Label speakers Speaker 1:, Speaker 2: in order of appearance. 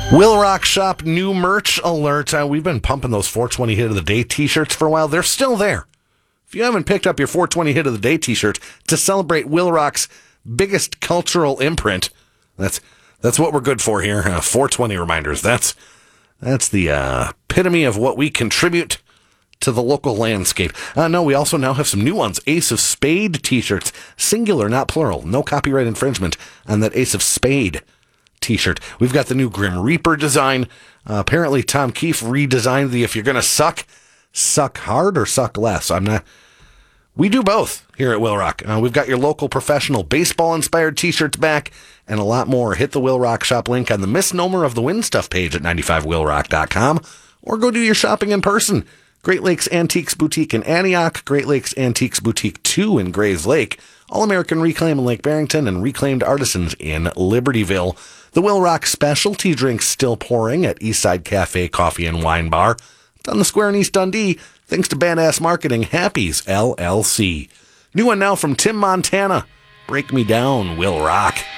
Speaker 1: Will Rock Shop new merch alert. We've been pumping those 420 Hit of the Day t-shirts for a while. They're still there. If you haven't picked up your 420 Hit of the Day t-shirt to celebrate Will Rock's biggest cultural imprint, that's what we're good for here. 420 reminders. That's the epitome of what we contribute to the local landscape. No, we also now have some new ones. Ace of Spade t-shirts. Singular, not plural. No copyright infringement on that Ace of Spade t-shirt. We've got the new Grim Reaper design. Apparently Tom Keefe redesigned the if you're going to suck hard or suck less. We do both here at Will Rock. We've got your local professional baseball-inspired t-shirts back and a lot more. Hit the Will Rock Shop link on the Misnomer of the Win Stuff page at 95willrock.com or go do your shopping in person. Great Lakes Antiques Boutique in Antioch, Great Lakes Antiques Boutique 2 in Grays Lake, All-American Reclaim in Lake Barrington, and Reclaimed Artisans in Libertyville. The Will Rock specialty drinks still pouring at Eastside Cafe Coffee and Wine Bar. It's on the square in East Dundee, thanks to Badass Marketing, Happy's LLC. New one now from Tim Montana. Break Me Down, Will Rock.